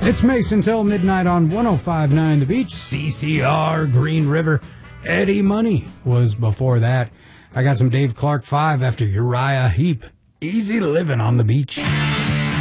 It's Mason till midnight on 105.9 The Beach. CCR, Green River. Eddie Money was before that. I got some Dave Clark 5 after Uriah Heep. Easy living on the beach.